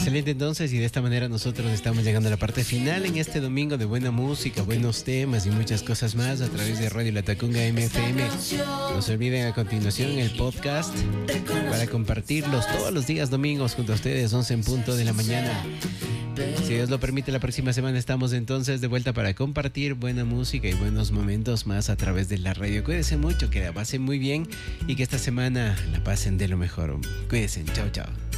Excelente entonces, y de esta manera nosotros estamos llegando a la parte final en este domingo de buena música, buenos temas y muchas cosas más a través de Radio La Tacunga MFM. No se olviden a continuación el podcast para compartirlos todos los días domingos junto a ustedes, 11 en punto de la mañana. Si Dios lo permite, la próxima semana estamos entonces de vuelta para compartir buena música y buenos momentos más a través de la radio. Cuídense mucho, que la pasen muy bien y que esta semana la pasen de lo mejor. Cuídense, chao, chao.